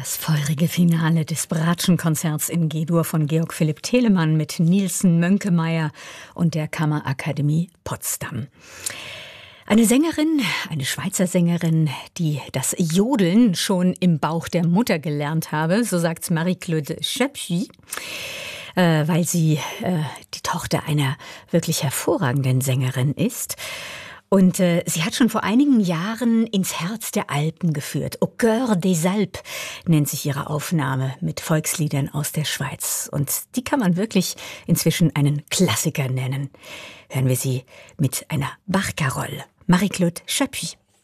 Das feurige Finale des Bratschenkonzerts in G-Dur von Georg Philipp Telemann mit Nielsen Mönkemeyer und der Kammerakademie Potsdam. Eine Sängerin, eine Schweizer Sängerin, die das Jodeln schon im Bauch der Mutter gelernt habe, so sagt Marie-Claude Chapuis, weil sie die Tochter einer wirklich hervorragenden Sängerin ist. Und sie hat schon vor einigen Jahren ins Herz der Alpen geführt. Au cœur des Alpes nennt sich ihre Aufnahme mit Volksliedern aus der Schweiz. Und die kann man wirklich inzwischen einen Klassiker nennen. Hören wir sie mit einer Barcarolle. Marie-Claude Chapuis.